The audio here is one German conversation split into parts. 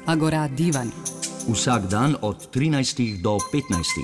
Agora Divan. Vsak dan od 13 do 15.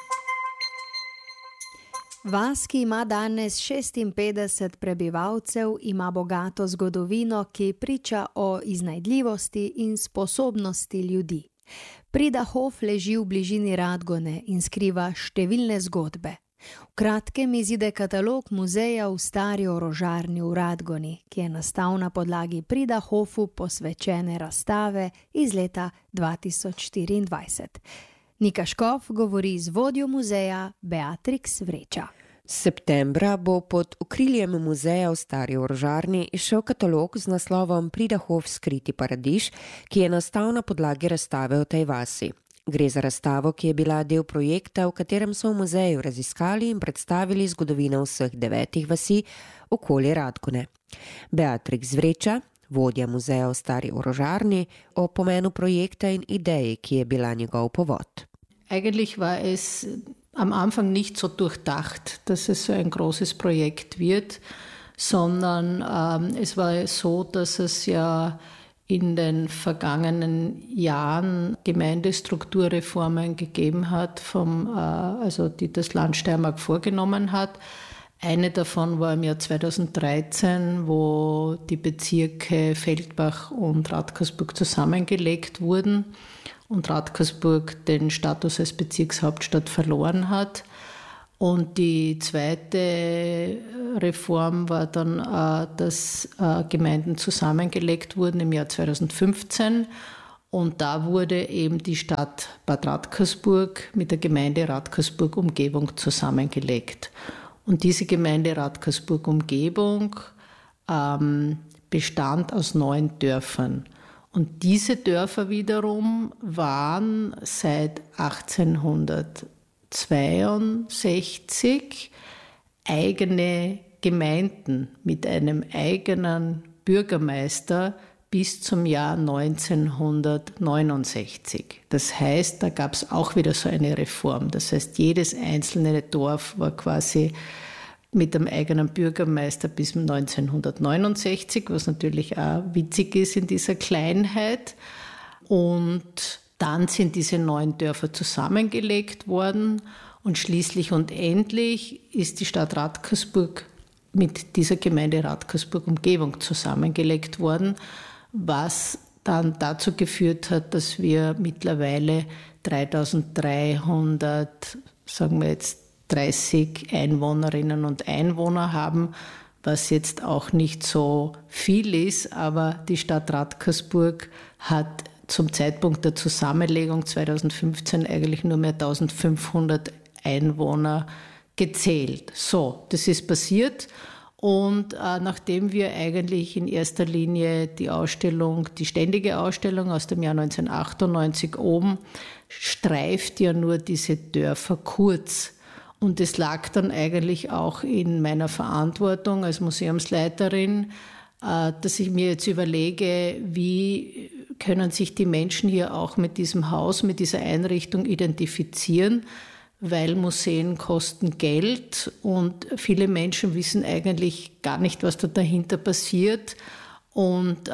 Vas, ki ima danes 56 prebivalcev, ima bogato zgodovino, ki priča o iznajdljivosti in sposobnosti ljudi. Pridahof leži v bližini Radgone in skriva številne zgodbe. V kratkem izide katalog muzeja v stari orožarni v Radgoni, ki je nastal na podlagi Pridahofu posvečene razstave iz leta 2024. Nika Škof govori z vodjo muzeja Beatrix Vreča. Septembra bo pod okriljem muzeja v stari orožarni izšel katalog z naslovom Pridahof skriti paradiž, ki je nastal na podlagi razstave o tej vasi. Gre za razstavo, ki je bila del projekta, v katerem so v muzeju raziskali in predstavili zgodovino vseh 9 vasi okoli Radgone. Beatrix Vreča, vodja muzeja v stari orožarni, o pomenu projekta in ideji, ki je bila njegov povod. Eigentlich war es am Anfang nicht so durchdacht, dass es so ein großes Projekt wird, sondern es war so, dass es ja in den vergangenen Jahren Gemeindestrukturreformen gegeben hat, die das Land Steiermark vorgenommen hat. Eine davon war im Jahr 2013, wo die Bezirke Feldbach und Radkersburg zusammengelegt wurden und Radkersburg den Status als Bezirkshauptstadt verloren hat. Und die zweite Reform war dann, dass Gemeinden zusammengelegt wurden im Jahr 2015. Und da wurde eben die Stadt Bad Radkersburg mit der Gemeinde Radkersburg-Umgebung zusammengelegt. Und diese Gemeinde Radkersburg-Umgebung bestand aus 9 Dörfern. Und diese Dörfer wiederum waren seit 1862 eigene Gemeinden mit einem eigenen Bürgermeister bis zum Jahr 1969. Das heißt, da gab es auch wieder so eine Reform. Das heißt, jedes einzelne Dorf war quasi mit einem eigenen Bürgermeister bis 1969, was natürlich auch witzig ist in dieser Kleinheit. Und dann sind diese 9 Dörfer zusammengelegt worden und schließlich und endlich ist die Stadt Radkersburg mit dieser Gemeinde Radkersburg-Umgebung zusammengelegt worden, was dann dazu geführt hat, dass wir mittlerweile 3300, sagen wir jetzt 30 Einwohnerinnen und Einwohner haben, was jetzt auch nicht so viel ist, aber die Stadt Radkersburg hat zum Zeitpunkt der Zusammenlegung 2015 eigentlich nur mehr 1500 Einwohner gezählt. So, das ist passiert. Und nachdem wir eigentlich in erster Linie die ständige Ausstellung aus dem Jahr 1998 oben, streift ja nur diese Dörfer kurz. Und es lag dann eigentlich auch in meiner Verantwortung als Museumsleiterin, dass ich mir jetzt überlege, wie können sich die Menschen hier auch mit diesem Haus, mit dieser Einrichtung identifizieren, weil Museen kosten Geld und viele Menschen wissen eigentlich gar nicht, was da dahinter passiert. Und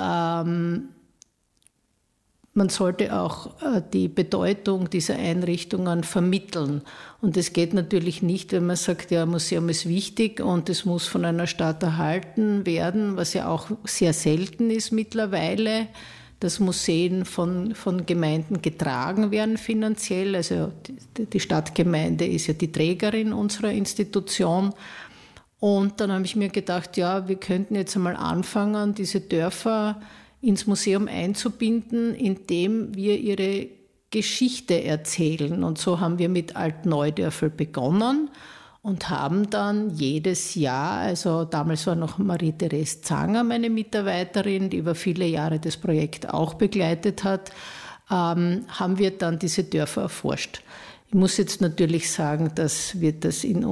man sollte auch die Bedeutung dieser Einrichtungen vermitteln. Und es geht natürlich nicht, wenn man sagt, ja, Museum ist wichtig und es muss von einer Stadt erhalten werden, was ja auch sehr selten ist mittlerweile, dass Museen von Gemeinden getragen werden finanziell. Also die Stadtgemeinde ist ja die Trägerin unserer Institution. Und dann habe ich mir gedacht, ja, wir könnten jetzt einmal anfangen, diese Dörfer ins Museum einzubinden, indem wir ihre Geschichte erzählen. Und so haben wir mit Alt-Neudörfel begonnen und haben dann jedes Jahr, also damals war noch Marie-Therese Zanger meine Mitarbeiterin, die über viele Jahre das Projekt auch begleitet hat, haben wir dann diese Dörfer erforscht. Ich muss jetzt natürlich sagen, dass wir das in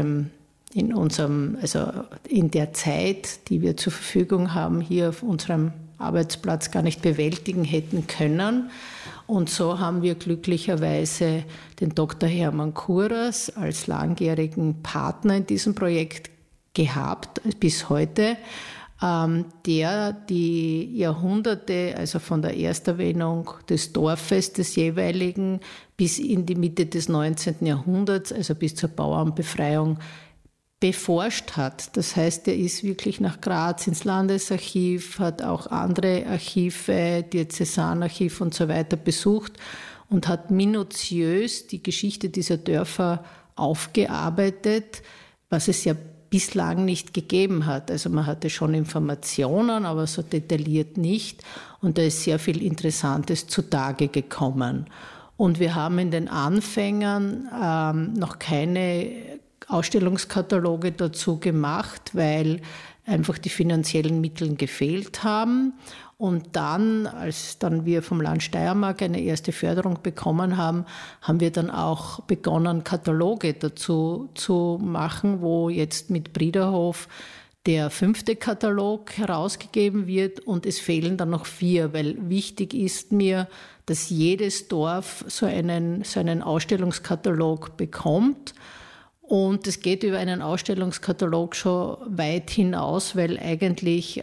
der Zeit, die wir zur Verfügung haben, hier auf unserem Arbeitsplatz gar nicht bewältigen hätten können. Und so haben wir glücklicherweise den Dr. Hermann Kuras als langjährigen Partner in diesem Projekt gehabt, bis heute, der die Jahrhunderte, also von der Ersterwähnung des Dorfes des jeweiligen bis in die Mitte des 19. Jahrhunderts, also bis zur Bauernbefreiung, beforscht hat. Das heißt, er ist wirklich nach Graz ins Landesarchiv, hat auch andere Archive, Diözesanarchiv und so weiter besucht und hat minutiös die Geschichte dieser Dörfer aufgearbeitet, was es ja bislang nicht gegeben hat. Also man hatte schon Informationen, aber so detailliert nicht. Und da ist sehr viel Interessantes zutage gekommen. Und wir haben in den Anfängen noch keine Ausstellungskataloge dazu gemacht, weil einfach die finanziellen Mittel gefehlt haben. Und dann, als dann wir vom Land Steiermark eine erste Förderung bekommen haben, haben wir dann auch begonnen, Kataloge dazu zu machen, wo jetzt mit Briederhof der 5. Katalog herausgegeben wird und es fehlen dann noch 4, weil wichtig ist mir, dass jedes Dorf so einen Ausstellungskatalog bekommt. Und es geht über einen Ausstellungskatalog schon weit hinaus, weil eigentlich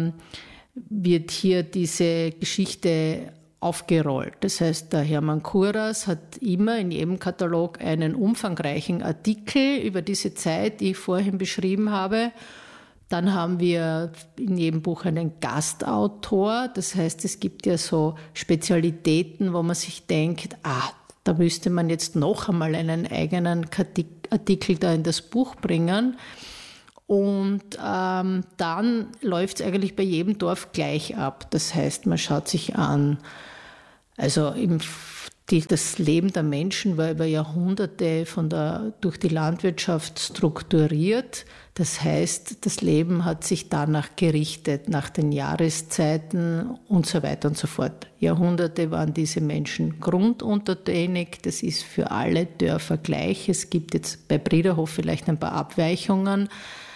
wird hier diese Geschichte aufgerollt. Das heißt, der Hermann Kuras hat immer in jedem Katalog einen umfangreichen Artikel über diese Zeit, die ich vorhin beschrieben habe. Dann haben wir in jedem Buch einen Gastautor. Das heißt, es gibt ja so Spezialitäten, wo man sich denkt, da müsste man jetzt noch einmal einen eigenen Artikel da in das Buch bringen. Und dann läuft es eigentlich bei jedem Dorf gleich ab. Das heißt, man schaut sich an, also das Leben der Menschen war über Jahrhunderte durch die Landwirtschaft strukturiert. Das heißt, das Leben hat sich danach gerichtet, nach den Jahreszeiten und so weiter und so fort. Jahrhunderte waren diese Menschen grunduntertänig. Das ist für alle Dörfer gleich. Es gibt jetzt bei Briederhof vielleicht ein paar Abweichungen.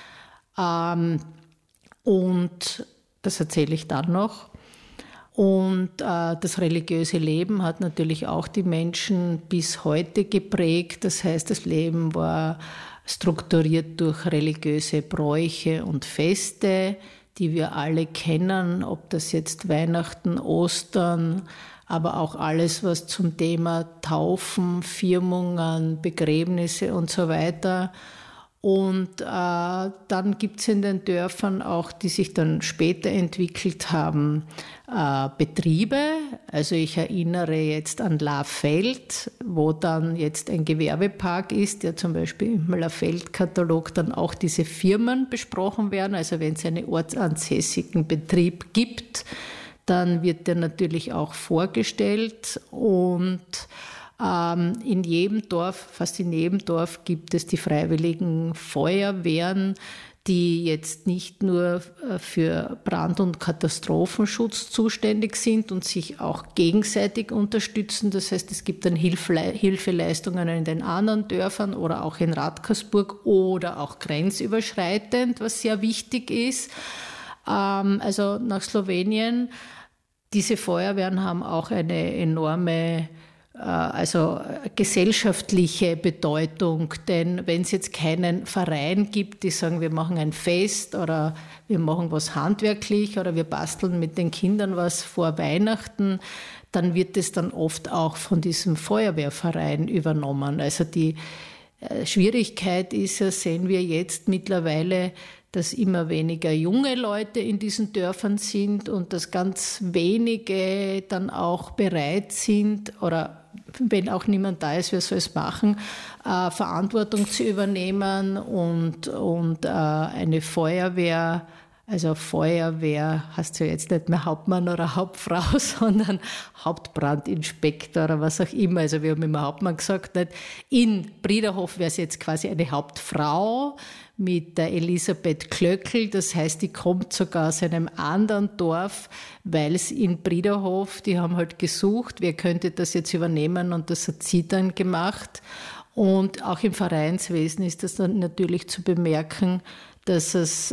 Und das erzähle ich dann noch. Und das religiöse Leben hat natürlich auch die Menschen bis heute geprägt. Das heißt, das Leben war strukturiert durch religiöse Bräuche und Feste, die wir alle kennen, ob das jetzt Weihnachten, Ostern, aber auch alles, was zum Thema Taufen, Firmungen, Begräbnisse und so weiter. Und dann gibt es in den Dörfern auch, die sich dann später entwickelt haben, Betriebe. Also ich erinnere jetzt an Lafeld, wo dann jetzt ein Gewerbepark ist, der zum Beispiel im Lafeld-Katalog dann auch diese Firmen besprochen werden. Also wenn es einen ortsansässigen Betrieb gibt, dann wird der natürlich auch vorgestellt und in jedem Dorf, fast in jedem Dorf gibt es die freiwilligen Feuerwehren, die jetzt nicht nur für Brand- und Katastrophenschutz zuständig sind und sich auch gegenseitig unterstützen. Das heißt, es gibt dann Hilfeleistungen in den anderen Dörfern oder auch in Radkersburg oder auch grenzüberschreitend, was sehr wichtig ist. Also nach Slowenien. Diese Feuerwehren haben auch eine enorme gesellschaftliche Bedeutung, denn wenn es jetzt keinen Verein gibt, die sagen, wir machen ein Fest oder wir machen was handwerklich oder wir basteln mit den Kindern was vor Weihnachten, dann wird es dann oft auch von diesem Feuerwehrverein übernommen. Also die Schwierigkeit ist ja, sehen wir jetzt mittlerweile, dass immer weniger junge Leute in diesen Dörfern sind und dass ganz wenige dann auch bereit sind oder wenn auch niemand da ist, wer soll es machen, Verantwortung zu übernehmen und eine Feuerwehr, also Feuerwehr heißt ja jetzt nicht mehr Hauptmann oder Hauptfrau, sondern Hauptbrandinspektor oder was auch immer. Also wir haben immer Hauptmann gesagt, nicht? In Briederhof wäre es jetzt quasi eine Hauptfrau mit der Elisabeth Klöckl. Das heißt, die kommt sogar aus einem anderen Dorf, weil es in Briederhof, die haben halt gesucht, wer könnte das jetzt übernehmen und das hat sie dann gemacht. Und auch im Vereinswesen ist das dann natürlich zu bemerken, dass es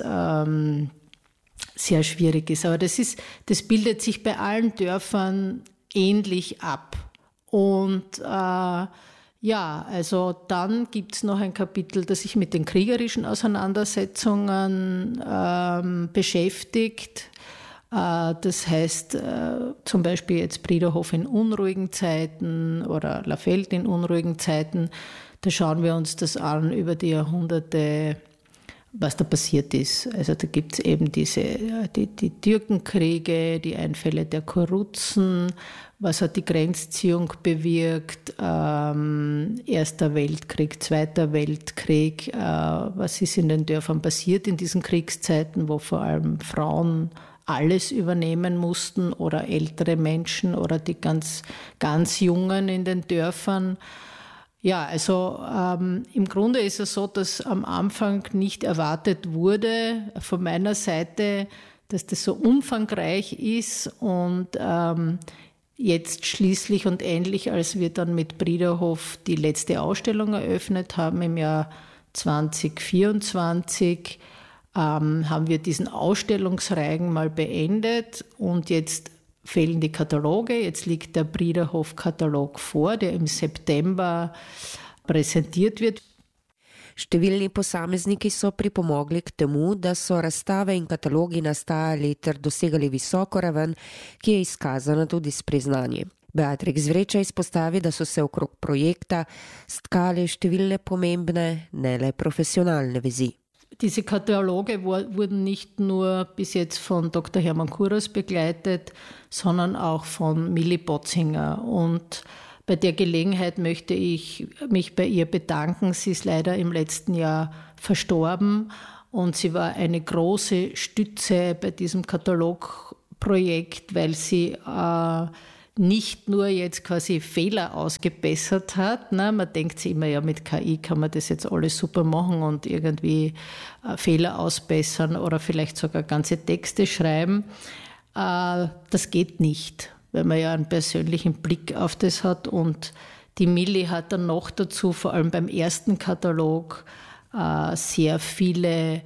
sehr schwierig ist. Aber das bildet sich bei allen Dörfern ähnlich ab. Und Ja, also dann gibt es noch ein Kapitel, das sich mit den kriegerischen Auseinandersetzungen beschäftigt. Das heißt zum Beispiel jetzt Priederhof in unruhigen Zeiten oder Lafeld in unruhigen Zeiten. Da schauen wir uns das an über die Jahrhunderte, was da passiert ist. Also da gibt es eben die Türkenkriege, die Einfälle der Kuruzen, was hat die Grenzziehung bewirkt, Erster Weltkrieg, Zweiter Weltkrieg, was ist in den Dörfern passiert in diesen Kriegszeiten, wo vor allem Frauen alles übernehmen mussten oder ältere Menschen oder die ganz, ganz Jungen in den Dörfern. Ja, also im Grunde ist es so, dass am Anfang nicht erwartet wurde von meiner Seite, dass das so umfangreich ist und jetzt schließlich und endlich, als wir dann mit Priederhof die letzte Ausstellung eröffnet haben im Jahr 2024, haben wir diesen Ausstellungsreigen mal beendet und jetzt fehlen die Kataloge. Jetzt liegt der Priederhof-Katalog vor, der im September präsentiert wird. Številni posamezniki so pripomogli k temu, da so razstave in katalogi nastajali ter dosegali visoko raven, ki je izkazana tudi s priznanjem. Beatrix Vreča izpostavi, da so se okrog projekta stkale številne pomembne, ne le profesionalne vezi. Diese Kataloge wurden nicht nur bis jetzt von Dr. Hermann Kuras begleitet, sondern auch von Milli Botzinger. Und bei der Gelegenheit möchte ich mich bei ihr bedanken. Sie ist leider im letzten Jahr verstorben und sie war eine große Stütze bei diesem Katalogprojekt, weil sie nicht nur jetzt quasi Fehler ausgebessert hat. Ne? Man denkt sich immer, ja, mit KI kann man das jetzt alles super machen und irgendwie Fehler ausbessern oder vielleicht sogar ganze Texte schreiben. Das geht nicht, weil man ja einen persönlichen Blick auf das hat. Und die Milli hat dann noch dazu, vor allem beim ersten Katalog, sehr viele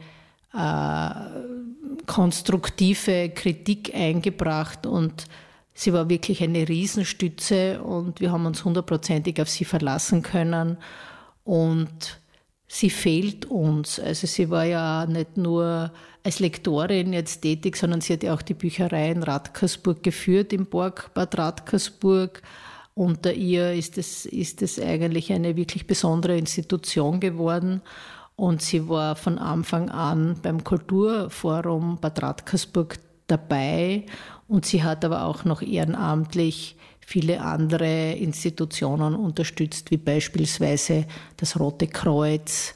konstruktive Kritik eingebracht und sie war wirklich eine Riesenstütze und wir haben uns 100% auf sie verlassen können und sie fehlt uns. Also sie war ja nicht nur als Lektorin jetzt tätig, sondern sie hat ja auch die Bücherei in Radkersburg geführt, im Burgbad Radkersburg. Unter ihr ist es eigentlich eine wirklich besondere Institution geworden. Und sie war von Anfang an beim Kulturforum Bad Radkersburg dabei und sie hat aber auch noch ehrenamtlich viele andere Institutionen unterstützt, wie beispielsweise das Rote Kreuz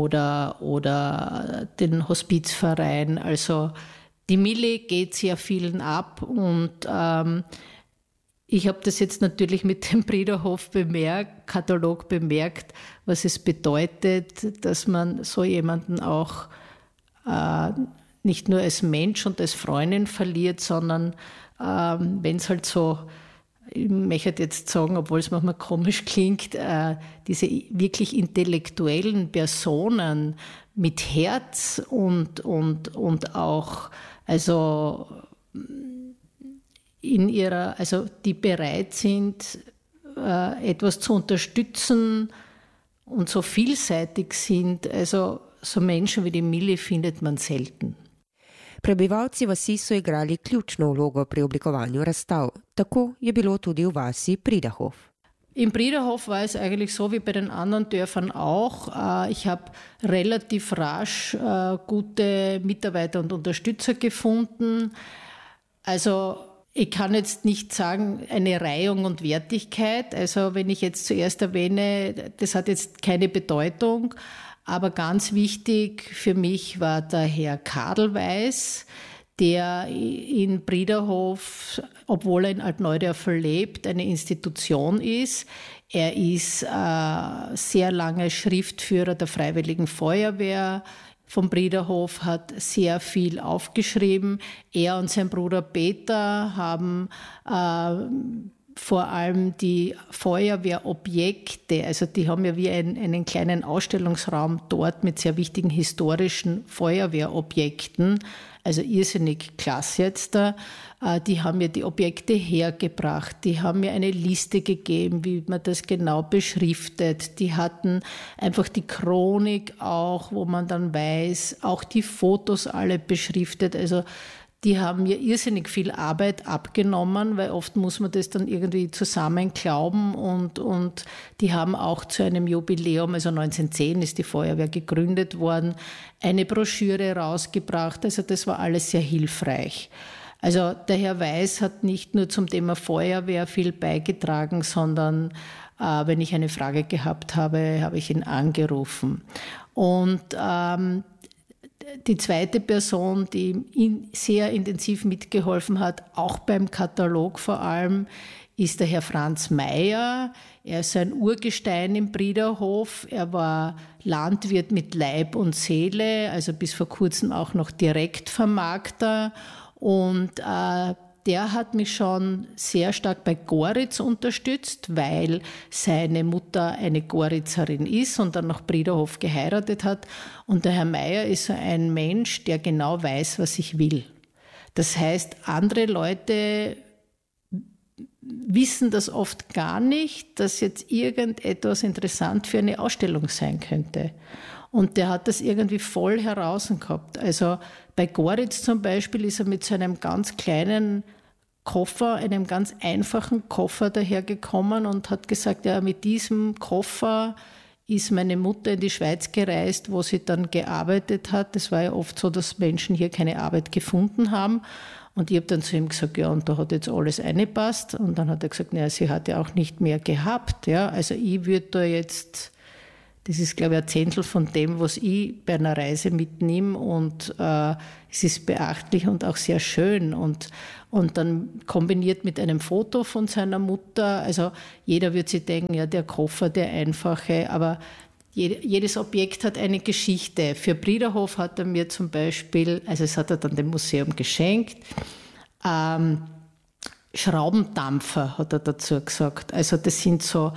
oder den Hospizverein. Also die Milli geht sehr vielen ab und ich habe das jetzt natürlich mit dem Priederhof-Katalog bemerkt, was es bedeutet, dass man so jemanden auch nicht nur als Mensch und als Freundin verliert, sondern wenn es halt so, ich möchte jetzt sagen, obwohl es manchmal komisch klingt, diese wirklich intellektuellen Personen mit Herz und auch, also die bereit sind, etwas zu unterstützen und so vielseitig sind, also so Menschen wie die Milli findet man selten. Prebivalci vasi so igrali ključno vlogo pri oblikovanju razstav. Tako je bilo tudi v vasi Priederhof. Im Priederhof war es eigentlich so wie bei den anderen Dörfern auch. Ich habe relativ rasch gute Mitarbeiter und Unterstützer gefunden. Also ich kann jetzt nicht sagen, eine Reihung und Wertigkeit. Also wenn ich jetzt zuerst erwähne, das hat jetzt keine Bedeutung. Aber ganz wichtig für mich war der Herr Kadelweiß, der in Priederhof, obwohl er in Altneudorf lebt, eine Institution ist. Er ist sehr lange Schriftführer der Freiwilligen Feuerwehr vom Priederhof, hat sehr viel aufgeschrieben. Er und sein Bruder Peter haben vor allem die Feuerwehrobjekte, also die haben ja wie einen kleinen Ausstellungsraum dort mit sehr wichtigen historischen Feuerwehrobjekten, also irrsinnig klasse jetzt da. Die haben mir die Objekte hergebracht, die haben mir eine Liste gegeben, wie man das genau beschriftet. Die hatten einfach die Chronik auch, wo man dann weiß, auch die Fotos alle beschriftet. Also die haben mir irrsinnig viel Arbeit abgenommen, weil oft muss man das dann irgendwie zusammen glauben und die haben auch zu einem Jubiläum, also 1910 ist die Feuerwehr gegründet worden, eine Broschüre rausgebracht. Also das war alles sehr hilfreich. Also der Herr Weiß hat nicht nur zum Thema Feuerwehr viel beigetragen, sondern wenn ich eine Frage gehabt habe, habe ich ihn angerufen. Und die zweite Person, die sehr intensiv mitgeholfen hat, auch beim Katalog vor allem, ist der Herr Franz Meyer. Er ist ein Urgestein im Briederhof. Er war Landwirt mit Leib und Seele, also bis vor kurzem auch noch Direktvermarkter. Und der hat mich schon sehr stark bei Goritz unterstützt, weil seine Mutter eine Goritzerin ist und dann nach Briederhof geheiratet hat. Und der Herr Meyer ist so ein Mensch, der genau weiß, was ich will. Das heißt, andere Leute wissen das oft gar nicht, dass jetzt irgendetwas interessant für eine Ausstellung sein könnte. Und der hat das irgendwie voll heraus gehabt. Also bei Goritz zum Beispiel ist er mit so einem ganz kleinen Koffer, einem ganz einfachen Koffer dahergekommen und hat gesagt, ja, mit diesem Koffer ist meine Mutter in die Schweiz gereist, wo sie dann gearbeitet hat. Das war ja oft so, dass Menschen hier keine Arbeit gefunden haben. Und ich habe dann zu ihm gesagt, ja, und da hat jetzt alles reingepasst. Und dann hat er gesagt, naja, sie hat ja auch nicht mehr gehabt. Ja, also ich würde da jetzt... Das ist, glaube ich, ein Zehntel von dem, was ich bei einer Reise mitnehme. Und es ist beachtlich und auch sehr schön. Und dann kombiniert mit einem Foto von seiner Mutter. Also jeder wird sich denken, ja, der Koffer, der einfache. Aber jedes Objekt hat eine Geschichte. Für Briederhof hat er mir zum Beispiel, also es hat er dann dem Museum geschenkt, Schraubendampfer, hat er dazu gesagt. Also das sind so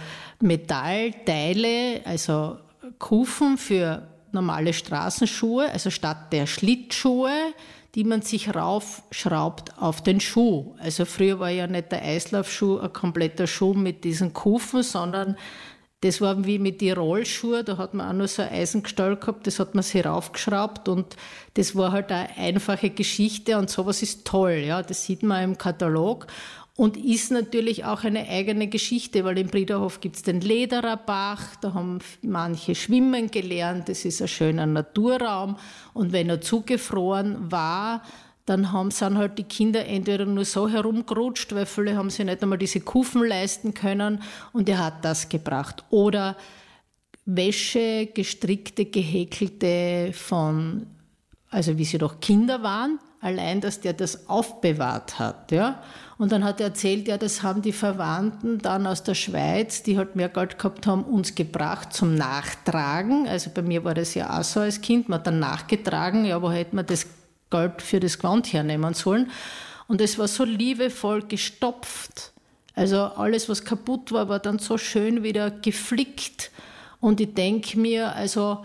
Metallteile, also Kufen für normale Straßenschuhe, also statt der Schlittschuhe, die man sich raufschraubt auf den Schuh. Also früher war ja nicht der Eislaufschuh ein kompletter Schuh mit diesen Kufen, sondern das war wie mit den Rollschuhen, da hat man auch nur so ein Eisengestell gehabt, das hat man sich raufgeschraubt und das war halt eine einfache Geschichte und sowas ist toll, ja, das sieht man im Katalog und ist natürlich auch eine eigene Geschichte, weil im Briederhof gibt es den Ledererbach, da haben manche schwimmen gelernt, das ist ein schöner Naturraum und wenn er zugefroren war, dann sind halt die Kinder entweder nur so herumgerutscht, weil viele haben sich nicht einmal diese Kufen leisten können und er hat das gebracht. Oder Wäsche, gestrickte, gehäkelte also wie sie doch Kinder waren, allein, dass der das aufbewahrt hat. Ja? Und dann hat er erzählt, ja, das haben die Verwandten dann aus der Schweiz, die halt mehr Geld gehabt haben, uns gebracht zum Nachtragen. Also bei mir war das ja auch so als Kind, man hat dann nachgetragen, ja, wo hätte man das Geld für das Gewand hernehmen sollen. Und es war so liebevoll gestopft. Also alles, was kaputt war, war dann so schön wieder geflickt. Und ich denke mir, also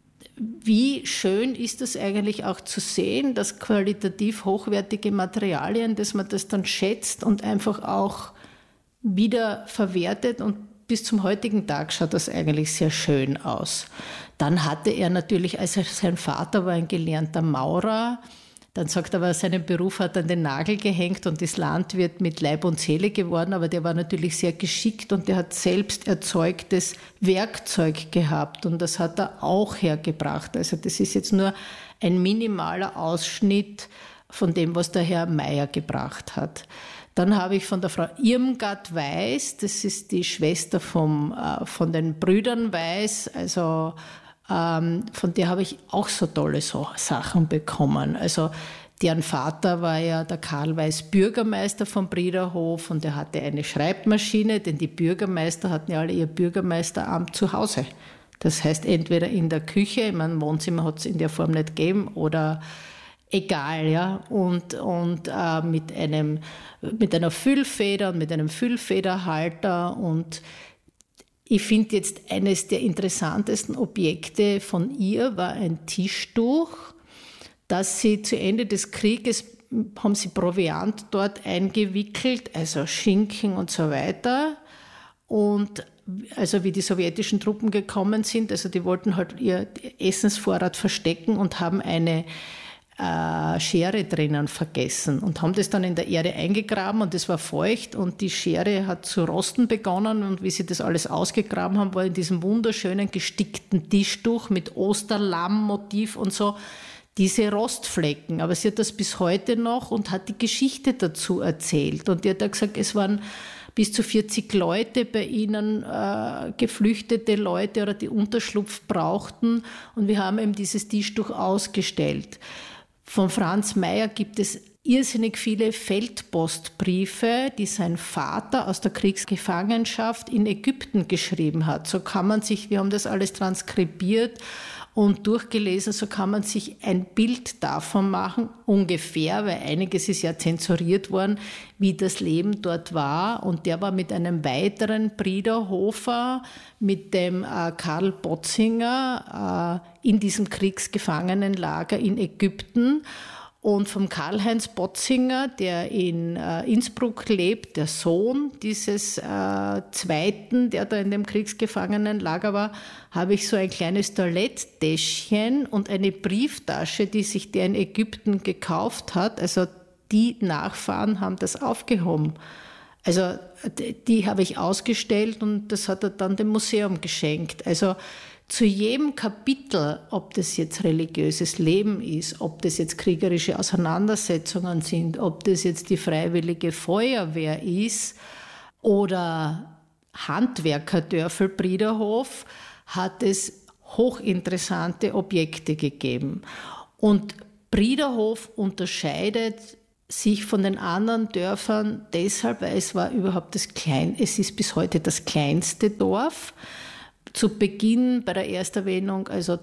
wie schön ist es eigentlich auch zu sehen, dass qualitativ hochwertige Materialien, dass man das dann schätzt und einfach auch wieder verwertet und bis zum heutigen Tag schaut das eigentlich sehr schön aus. Dann hatte er natürlich, also sein Vater war ein gelernter Maurer, dann sagt er, aber seinen Beruf hat er an den Nagel gehängt und ist Landwirt mit Leib und Seele geworden, aber der war natürlich sehr geschickt und der hat selbst erzeugtes Werkzeug gehabt und das hat er auch hergebracht. Also das ist jetzt nur ein minimaler Ausschnitt von dem, was der Herr Meyer gebracht hat. Dann habe ich von der Frau Irmgard Weiß, das ist die Schwester von den Brüdern Weiß, also von der habe ich auch so tolle Sachen bekommen. Also deren Vater war ja der Karl Weiß Bürgermeister von Briederhof und er hatte eine Schreibmaschine, denn die Bürgermeister hatten ja alle ihr Bürgermeisteramt zu Hause. Das heißt entweder in der Küche, in meinem Wohnzimmer hat es in der Form nicht gegeben, oder egal, ja, und mit einer Füllfeder und mit einem Füllfederhalter. Und ich finde jetzt eines der interessantesten Objekte von ihr war ein Tischtuch, dass sie zu Ende des Krieges haben sie Proviant dort eingewickelt, also Schinken und so weiter. Und also wie die sowjetischen Truppen gekommen sind, also die wollten halt ihr Essensvorrat verstecken und haben eine Schere drinnen vergessen und haben das dann in der Erde eingegraben und es war feucht und die Schere hat zu rosten begonnen und wie sie das alles ausgegraben haben, war in diesem wunderschönen gestickten Tischtuch mit Osterlammmotiv und so diese Rostflecken. Aber sie hat das bis heute noch und hat die Geschichte dazu erzählt. Und die hat da gesagt, es waren bis zu 40 Leute bei ihnen, geflüchtete Leute oder die Unterschlupf brauchten. Und wir haben eben dieses Tischtuch ausgestellt. Von Franz Mayer gibt es irrsinnig viele Feldpostbriefe, die sein Vater aus der Kriegsgefangenschaft in Ägypten geschrieben hat. So kann man sich, wir haben das alles transkribiert und durchgelesen, so kann man sich ein Bild davon machen, ungefähr, weil einiges ist ja zensuriert worden, wie das Leben dort war. Und der war mit einem weiteren Briederhofer, mit dem Karl Botzinger, in diesem Kriegsgefangenenlager in Ägypten. Und vom Karl-Heinz Botzinger, der in Innsbruck lebt, der Sohn dieses Zweiten, der da in dem Kriegsgefangenenlager war, habe ich so ein kleines Toiletttäschchen und eine Brieftasche, die sich der in Ägypten gekauft hat. Also die Nachfahren haben das aufgehoben. Also die habe ich ausgestellt und das hat er dann dem Museum geschenkt. Also zu jedem Kapitel, ob das jetzt religiöses Leben ist, ob das jetzt kriegerische Auseinandersetzungen sind, ob das jetzt die Freiwillige Feuerwehr ist oder Handwerkerdörfel Briederhof, hat es hochinteressante Objekte gegeben. Und Briederhof unterscheidet sich von den anderen Dörfern deshalb, weil es ist bis heute das kleinste Dorf. Zu Beginn bei der Ersterwähnung, also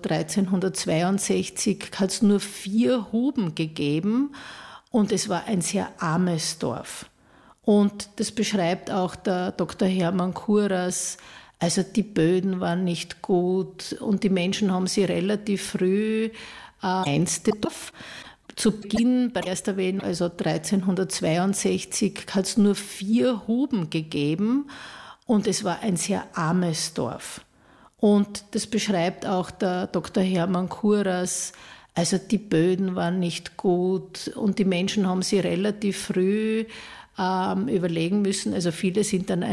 1362, hat es nur 4 Huben gegeben und es war ein sehr armes Dorf. Und das beschreibt auch der Dr. Hermann Kuras. Also die Böden waren nicht gut und die Menschen haben sie relativ früh kleinste Dorf. Zu Beginn bei der Ersterwähnung, also 1362, hat es nur 4 Huben gegeben und es war ein sehr armes Dorf. Und das beschreibt auch der Dr. Hermann Kuras. Also die Böden waren nicht gut und die Menschen haben sie relativ früh überlegen müssen. Also viele sind dann